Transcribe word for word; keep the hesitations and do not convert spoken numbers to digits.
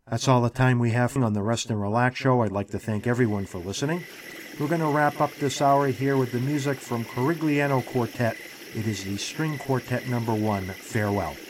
That's all the time we have on the Rest and Relax show. I'd like to thank everyone for listening. We're going to wrap up this hour here with the music from Corigliano Quartet. It is the String Quartet number one, Farewell.